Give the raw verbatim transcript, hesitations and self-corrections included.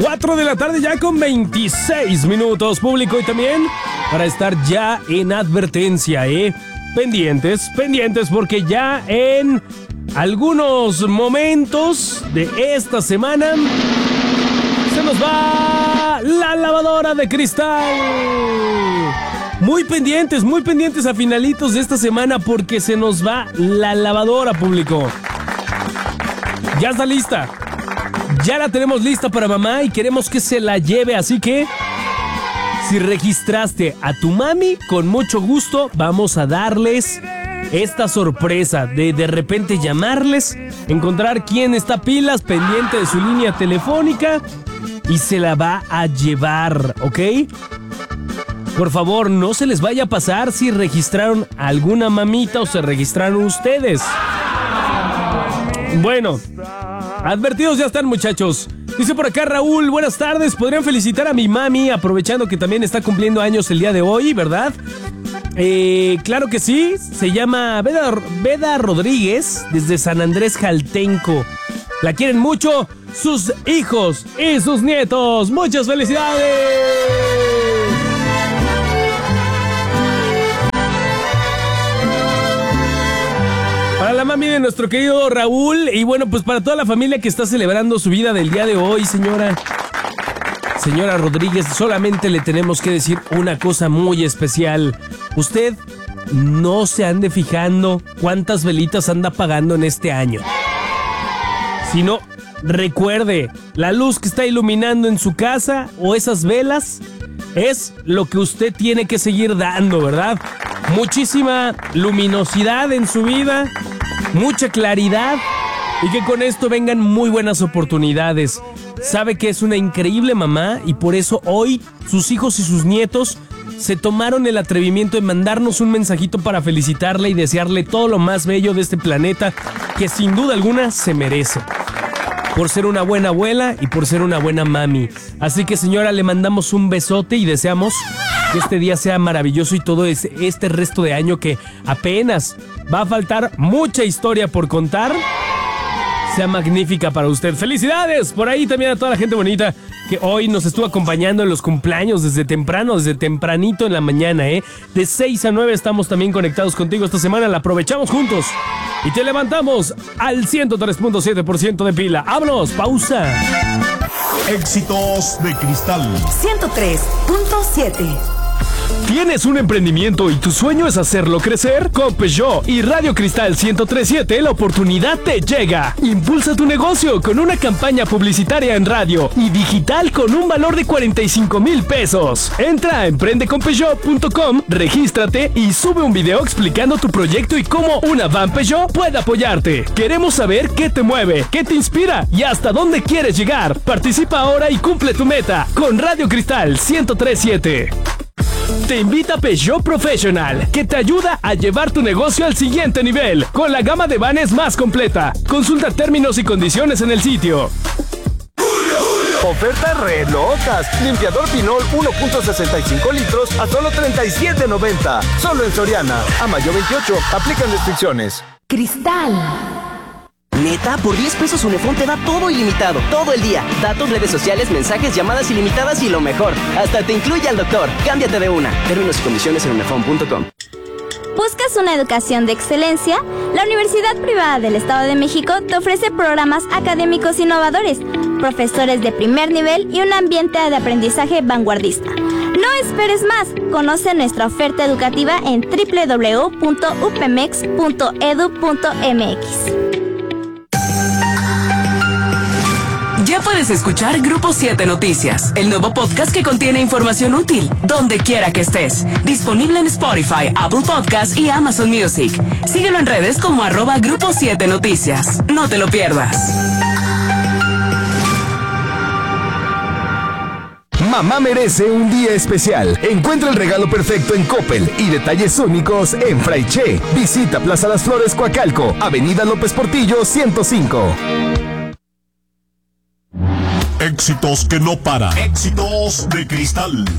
cuatro de la tarde ya con veintiséis minutos, público, y también para estar ya en advertencia, ¿eh? Pendientes, pendientes, porque ya en algunos momentos de esta semana se nos va la lavadora de cristal. Muy pendientes, muy pendientes a finalitos de esta semana porque se nos va la lavadora, público. Ya está lista. Ya la tenemos lista para mamá y queremos que se la lleve, así que si registraste a tu mami, con mucho gusto vamos a darles esta sorpresa de de repente llamarles, encontrar quién está pilas, pendiente de su línea telefónica y se la va a llevar, ¿ok? Por favor, no se les vaya a pasar si registraron a alguna mamita o se registraron ustedes. Bueno, advertidos ya están, muchachos. Dice por acá Raúl, buenas tardes. ¿Podrían felicitar a mi mami aprovechando que también está cumpliendo años el día de hoy, verdad? Eh, claro que sí. Se llama Veda, Veda Rodríguez desde San Andrés Jaltenco. La quieren mucho sus hijos y sus nietos. ¡Muchas felicidades! Para la mami de nuestro querido Raúl y bueno, pues para toda la familia que está celebrando su vida del día de hoy, señora. Señora Rodríguez, solamente le tenemos que decir una cosa muy especial. Usted no se ande fijando cuántas velitas anda pagando en este año. Sino, recuerde, la luz que está iluminando en su casa o esas velas es lo que usted tiene que seguir dando, ¿verdad? Muchísima luminosidad en su vida, mucha claridad y que con esto vengan muy buenas oportunidades. Sabe que es una increíble mamá y por eso hoy sus hijos y sus nietos se tomaron el atrevimiento de mandarnos un mensajito para felicitarle y desearle todo lo más bello de este planeta que sin duda alguna se merece. Por ser una buena abuela y por ser una buena mami. Así que, señora, le mandamos un besote y deseamos que este día sea maravilloso y todo este, este resto de año que apenas va a faltar mucha historia por contar, sea magnífica para usted. ¡Felicidades! Por ahí también a toda la gente bonita que hoy nos estuvo acompañando en los cumpleaños desde temprano, desde tempranito en la mañana, ¿eh? De seis a nueve estamos también conectados contigo esta semana, la aprovechamos juntos y te levantamos al ciento tres punto siete por ciento de pila. ¡Vámonos! ¡Pausa! Éxitos de Cristal ciento tres punto siete. ¿Tienes un emprendimiento y tu sueño es hacerlo crecer? Con Peugeot y Radio Cristal ciento tres punto siete la oportunidad te llega. Impulsa tu negocio con una campaña publicitaria en radio y digital con un valor de cuarenta y cinco mil pesos. Entra a emprende con peugeot punto com, regístrate y sube un video explicando tu proyecto y cómo una van Peugeot puede apoyarte. Queremos saber qué te mueve, qué te inspira y hasta dónde quieres llegar. Participa ahora y cumple tu meta con Radio Cristal ciento tres punto siete. Te invita Peugeot Professional, que te ayuda a llevar tu negocio al siguiente nivel, con la gama de vanes más completa. Consulta términos y condiciones en el sitio. Ofertas re locas. Limpiador Pinol uno punto sesenta y cinco litros a solo treinta y siete noventa. Solo en Soriana. A mayo veintiocho. Aplican restricciones. Cristal. Neta, por diez pesos Unifón te da todo ilimitado, todo el día. Datos, redes sociales, mensajes, llamadas ilimitadas y lo mejor, hasta te incluye al doctor. Cámbiate de una. Términos y condiciones en unifón punto com. ¿Buscas una educación de excelencia? La Universidad Privada del Estado de México te ofrece programas académicos innovadores, profesores de primer nivel y un ambiente de aprendizaje vanguardista. No esperes más. Conoce nuestra oferta educativa en doble u doble u doble u punto u p m e x punto e d u punto m x. Ya puedes escuchar Grupo siete Noticias, el nuevo podcast que contiene información útil, donde quiera que estés. Disponible en Spotify, Apple Podcasts y Amazon Music. Síguelo en redes como arroba Grupo siete Noticias. No te lo pierdas. Mamá merece un día especial. Encuentra el regalo perfecto en Coppel y detalles únicos en Fraiche. Visita Plaza Las Flores, Coacalco, Avenida López Portillo, ciento cinco. Éxitos que no paran. Éxitos de Cristal.